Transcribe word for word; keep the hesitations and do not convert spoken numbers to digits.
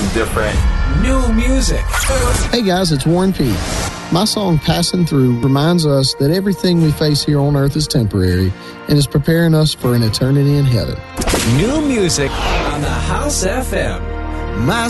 some different new music. Hey guys, it's Warren P. My song Passing Through reminds us that everything we face here on earth is temporary and is preparing us for an eternity in heaven. New music on the House F M. My